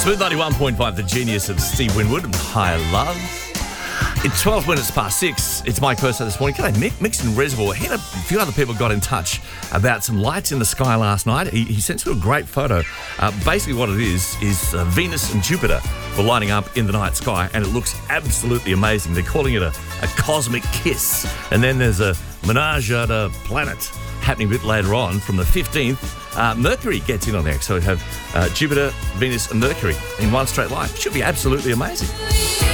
Smooth 91.5, the genius of Steve Winwood and Higher Love. It's 12 minutes past 6. It's Mike Purser this morning. G'day, Mick. Mick's in Reservoir. He and a few other people got in touch about some lights in the sky last night. He sent through a great photo. Basically what it is Venus and Jupiter were lining up in the night sky, and it looks absolutely amazing. They're calling it a cosmic kiss. And then there's a menage a planet happening a bit later on from the 15th. Mercury gets in on there. So we have Jupiter, Venus and Mercury in one straight line. Should be absolutely amazing.